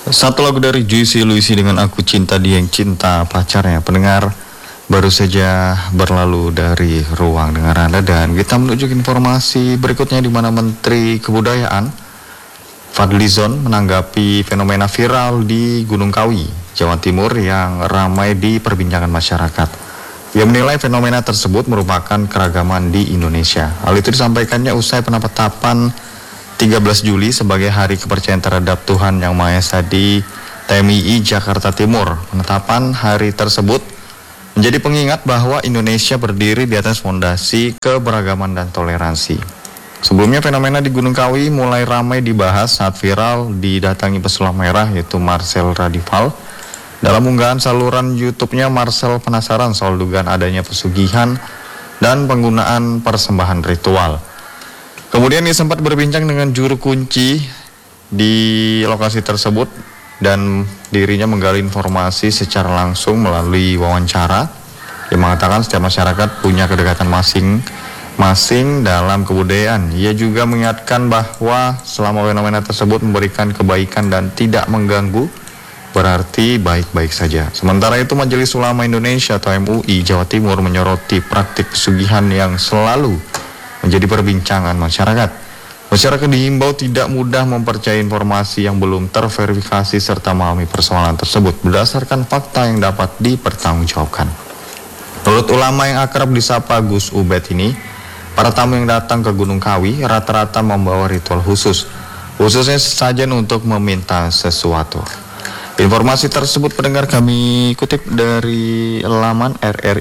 Satu lagu dari Juicy Luicy dengan Aku Cinta Dia Yang Cinta Pacarnya. Pendengar, baru saja berlalu dari ruang dengar Anda dan kita menuju ke informasi berikutnya di mana Menteri Kebudayaan Fadlizon menanggapi fenomena viral di Gunung Kawi, Jawa Timur yang ramai diperbincangkan masyarakat. Ia menilai fenomena tersebut merupakan keragaman di Indonesia. Hal itu disampaikannya usai penetapan 13 Juli sebagai Hari Kepercayaan Terhadap Tuhan Yang Maha Esa di TMII Jakarta Timur. Penetapan hari tersebut menjadi pengingat bahwa Indonesia berdiri di atas fondasi keberagaman dan toleransi. Sebelumnya fenomena di Gunung Kawi mulai ramai dibahas saat viral didatangi pesulap merah yaitu Marcel Radival. Dalam unggahan saluran YouTube-nya, Marcel penasaran soal dugaan adanya pesugihan dan penggunaan persembahan ritual. Kemudian ia sempat berbincang dengan juru kunci di lokasi tersebut dan dirinya menggali informasi secara langsung melalui wawancara. Dia mengatakan setiap masyarakat punya kedekatan masing-masing dalam kebudayaan. Ia juga mengingatkan bahwa selama fenomena tersebut memberikan kebaikan dan tidak mengganggu, berarti baik-baik saja. Sementara itu, Majelis Ulama Indonesia atau MUI Jawa Timur menyoroti praktik pesugihan yang selalu menjadi perbincangan masyarakat. Masyarakat dihimbau tidak mudah mempercayai informasi yang belum terverifikasi serta memahami persoalan tersebut berdasarkan fakta yang dapat dipertanggungjawabkan. Menurut ulama yang akrab disapa Gus Ubed ini, para tamu yang datang ke Gunung Kawi rata-rata membawa ritual khususnya sesajen untuk meminta sesuatu. Informasi tersebut pendengar kami kutip dari laman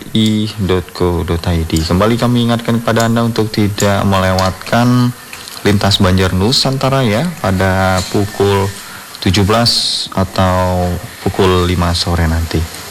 rri.co.id. Kembali kami ingatkan kepada Anda untuk tidak melewatkan lintas Banjar Nusantara ya pada pukul 17 atau pukul 5 sore nanti.